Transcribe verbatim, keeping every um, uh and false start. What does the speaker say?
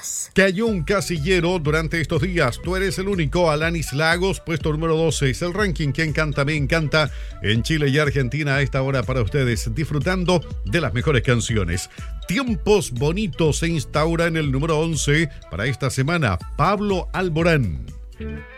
más. Cayó un casillero durante estos días. Tú eres el único. Alanis Lagos, puesto número doce. Es el ranking que encanta, me encanta. En Chile y Argentina a esta hora para ustedes, disfrutando de las mejores canciones. Tiempos Bonitos se instaura en el número once para esta semana. Pablo Alborán.